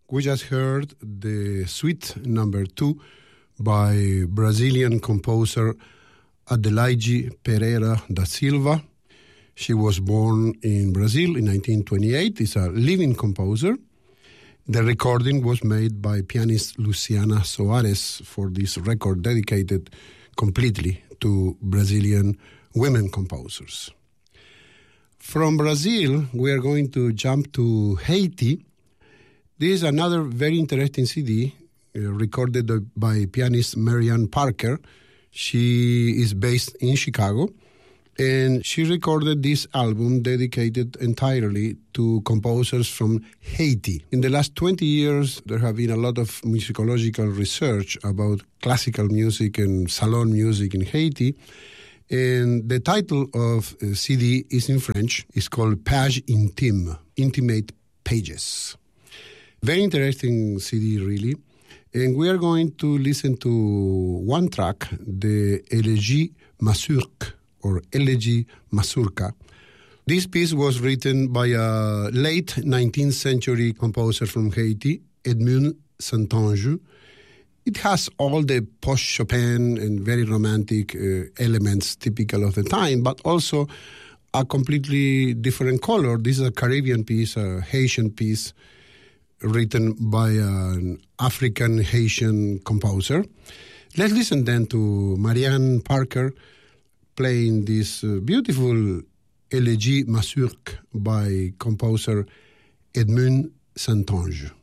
We just heard the Suite Number 2 by Brazilian composer Adelaide Pereira da Silva. She was born in Brazil in 1928. Is a living composer. The recording was made by pianist Luciana Soares for this record dedicated completely to Brazilian women composers. From Brazil, we are going to jump to Haiti. This is another very interesting CD recorded by pianist Marianne Parker. She is based in Chicago, and she recorded this album dedicated entirely to composers from Haiti. In the last 20 years, there have been a lot of musicological research about classical music and salon music in Haiti. And the title of the CD is in French. It's called Page Intime, Intimate Pages. Very interesting CD, really. And we are going to listen to one track, the Elegie Mazurque, or Elegie Mazurka. This piece was written by a late 19th century composer from Haiti, Edmund Saintonge. It has all the post-Chopin and very romantic elements typical of the time, but also a completely different color. This is a Caribbean piece, a Haitian piece, written by an African Haitian composer. Let's listen then to Marianne Parker playing this beautiful Elegie Mazurque by composer Edmund Saintonge.